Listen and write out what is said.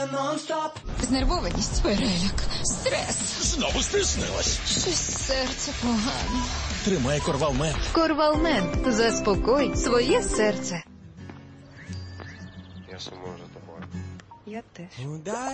Знервованість, переляк, стрес. Знову стиснилась. Щось серце погано. Тримай Корвалмент. Корвалмент. Заспокой своє серце. Я сумую за тобою. Я теж.